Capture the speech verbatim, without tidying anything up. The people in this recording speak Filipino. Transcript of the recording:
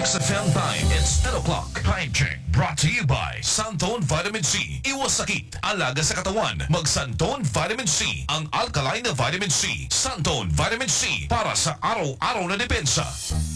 X F M time, it's ten o'clock. Time check brought to you by Santone Vitamin C. Iwas sakit, alaga sa katawan. Mag Santone Vitamin C. Ang alkaline na vitamin C. Santone Vitamin C para sa araw-araw na depensa.